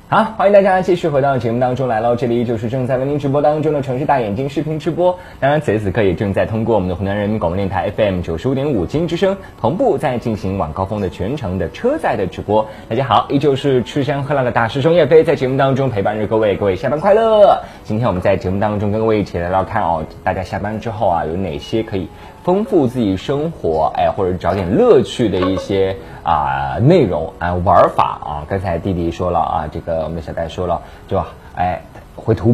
好，欢迎大家继续回到节目当中来了，这里就是正在为您直播当中的城市大眼睛视频直播。当然，此时此刻也正在通过我们的湖南人民广播电台 FM 95.5经之声同步在进行晚高峰的全程的车载的直播。大家好，依旧是吃香喝辣的大师兄叶飞在节目当中陪伴着各位，各位下班快乐。今天我们在节目当中跟各位一起来聊看大家下班之后有哪些可以丰富自己生活或者找点乐趣的一些内容玩法刚才弟弟说了这个我们的小戴说了就回图